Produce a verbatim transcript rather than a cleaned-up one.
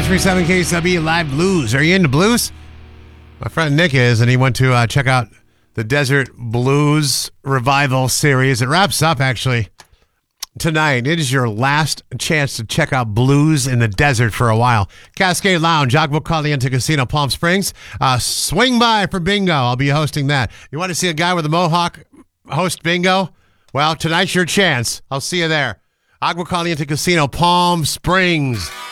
ninety-three point seven K S W Live Blues. Are you into blues? My friend Nick is, and he went to uh, check out the Desert Blues Revival series. It wraps up, actually, tonight. It is your last chance to check out blues in the desert for a while. Cascade Lounge, Agua Caliente Casino, Palm Springs. Uh, swing by for bingo. I'll be hosting that. You want to see a guy with a mohawk host bingo? Well, tonight's your chance. I'll see you there. Agua Caliente Casino, Palm Springs.